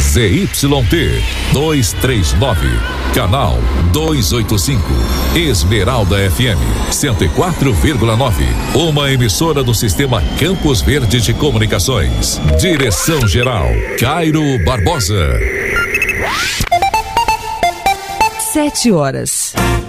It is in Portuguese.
ZYT 239, canal 285, Esmeralda FM 104,9, uma emissora do Sistema Campos Verde de Comunicações. Direção-geral, Cairo Barbosa. 7 horas.